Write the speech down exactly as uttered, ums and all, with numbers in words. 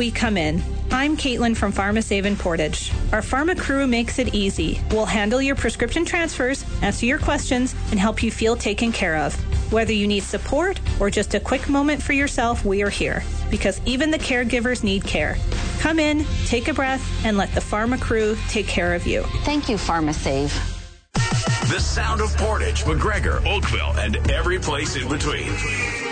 we come in. I'm Caitlin from PharmaSave in Portage. Our pharma crew makes it easy. We'll handle your prescription transfers, answer your questions, and help you feel taken care of. Whether you need support or just a quick moment for yourself, we are here. Because even the caregivers need care. Come in, take a breath, and let the pharma crew take care of you. Thank you, PharmaSave. The sound of Portage, McGregor, Oakville, and every place in between.